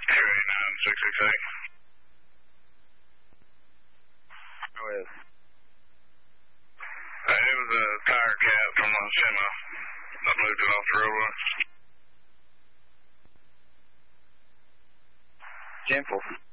289-668. Go ahead. It was a tire cat from a semi. I moved it off the railroad. 10-4.